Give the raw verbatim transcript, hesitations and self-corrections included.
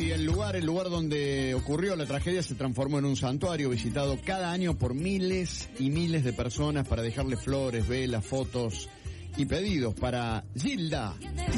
Y el lugar, el lugar donde ocurrió la tragedia se transformó en un santuario visitado cada año por miles y miles de personas para dejarle flores, velas, fotos y pedidos para Gilda,